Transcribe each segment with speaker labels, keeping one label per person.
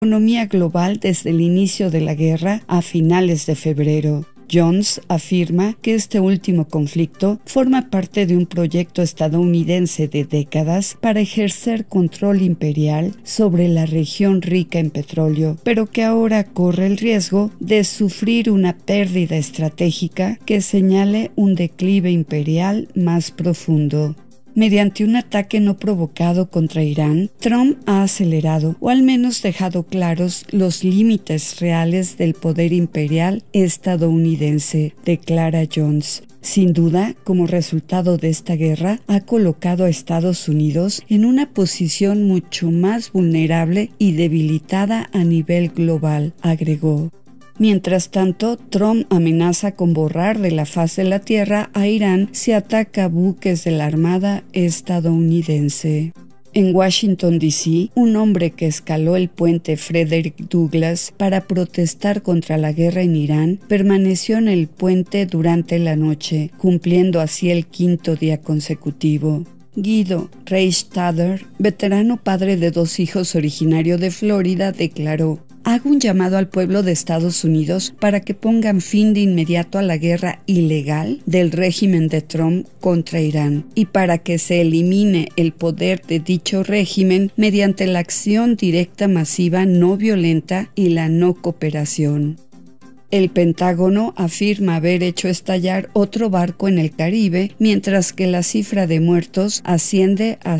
Speaker 1: economía global desde el inicio de la guerra a finales de febrero. Jones afirma que este último conflicto forma parte de un proyecto estadounidense de décadas para ejercer control imperial sobre la región rica en petróleo, pero que ahora corre el riesgo de sufrir una pérdida estratégica que señale un declive imperial más profundo. Mediante un ataque no provocado contra Irán, Trump ha acelerado o al menos dejado claros los límites reales del poder imperial estadounidense, declara Jones. Sin duda, como resultado de esta guerra, ha colocado a Estados Unidos en una posición mucho más vulnerable y debilitada a nivel global, agregó. Mientras tanto, Trump amenaza con borrar de la faz de la tierra a Irán si ataca buques de la Armada estadounidense. En Washington, D.C., un hombre que escaló el puente Frederick Douglass para protestar contra la guerra en Irán permaneció en el puente durante la noche, cumpliendo así el 5º día consecutivo. Guido Reichstader, veterano padre de 2 hijos originario de Florida, declaró: hago un llamado al pueblo de Estados Unidos para que pongan fin de inmediato a la guerra ilegal del régimen de Trump contra Irán y para que se elimine el poder de dicho régimen mediante la acción directa masiva no violenta y la no cooperación. El Pentágono afirma haber hecho estallar otro barco en el Caribe, mientras que la cifra de muertos asciende a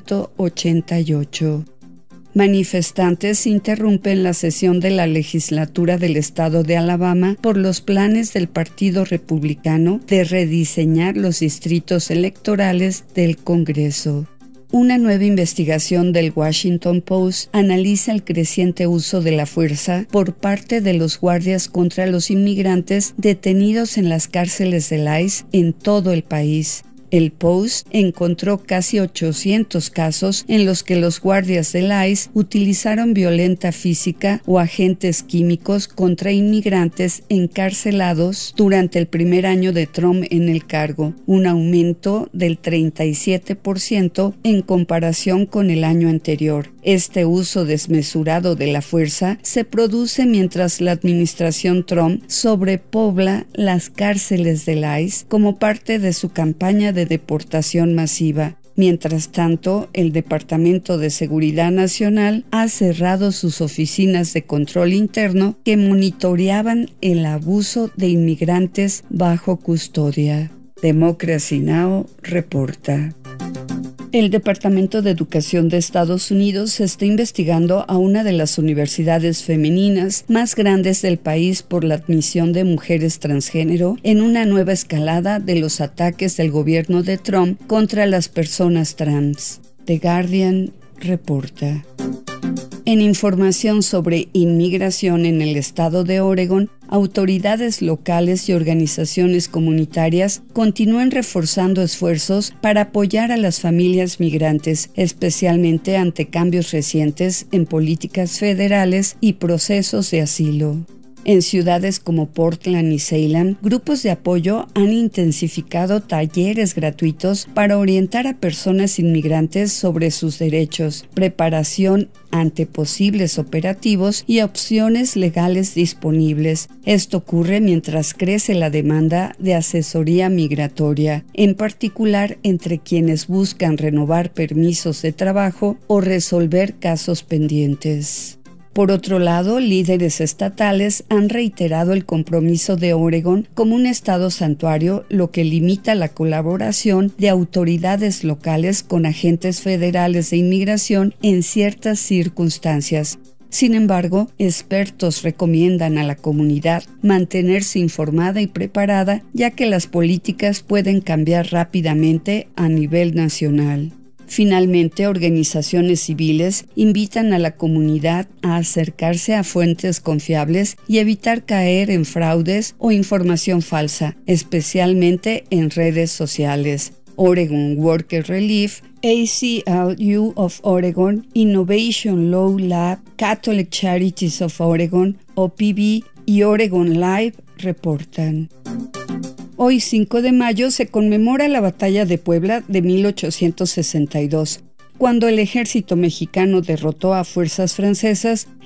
Speaker 1: 188. Manifestantes interrumpen la sesión de la legislatura del estado de Alabama por los planes del Partido Republicano de rediseñar los distritos electorales del Congreso. Una nueva investigación del Washington Post analiza el creciente uso de la fuerza por parte de los guardias contra los inmigrantes detenidos en las cárceles del ICE en todo el país. El Post encontró casi 800 casos en los que los guardias del ICE utilizaron violencia física o agentes químicos contra inmigrantes encarcelados durante el primer año de Trump en el cargo, un aumento del 37% en comparación con el año anterior. Este uso desmesurado de la fuerza se produce mientras la administración Trump sobrepobla las cárceles del ICE como parte de su campaña de deportación masiva. Mientras tanto, el Departamento de Seguridad Nacional ha cerrado sus oficinas de control interno que monitoreaban el abuso de inmigrantes bajo custodia. Democracy Now! Reporta. El Departamento de Educación de Estados Unidos está investigando a una de las universidades femeninas más grandes del país por la admisión de mujeres transgénero en una nueva escalada de los ataques del gobierno de Trump contra las personas trans. The Guardian reporta. En información sobre inmigración en el estado de Oregon, autoridades locales y organizaciones comunitarias continúan reforzando esfuerzos para apoyar a las familias migrantes, especialmente ante cambios recientes en políticas federales y procesos de asilo. En ciudades como Portland y Salem, grupos de apoyo han intensificado talleres gratuitos para orientar a personas inmigrantes sobre sus derechos, preparación ante posibles operativos y opciones legales disponibles. Esto ocurre mientras crece la demanda de asesoría migratoria, en particular entre quienes buscan renovar permisos de trabajo o resolver casos pendientes. Por otro lado, líderes estatales han reiterado el compromiso de Oregon como un estado santuario, lo que limita la colaboración de autoridades locales con agentes federales de inmigración en ciertas circunstancias. Sin embargo, expertos recomiendan a la comunidad mantenerse informada y preparada, ya que las políticas pueden cambiar rápidamente a nivel nacional. Finalmente, organizaciones civiles invitan a la comunidad a acercarse a fuentes confiables y evitar caer en fraudes o información falsa, especialmente en redes sociales. Oregon Worker Relief, ACLU of Oregon, Innovation Law Lab, Catholic Charities of Oregon, OPB y Oregon Live reportan. Hoy, 5 de mayo, se conmemora la Batalla de Puebla de 1862, cuando el ejército mexicano derrotó a fuerzas francesas